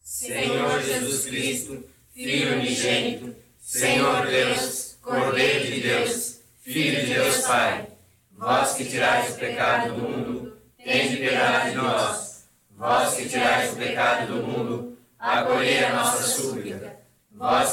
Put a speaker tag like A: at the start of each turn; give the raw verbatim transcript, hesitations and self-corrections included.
A: Senhor Jesus Cristo, Filho unigênito, Senhor Deus, Cordeiro de Deus, Filho de Deus Pai, vós que tirais o pecado do mundo, tende piedade de nós. Vós que tirais o pecado do mundo, acolhei a nossa súplica. Vós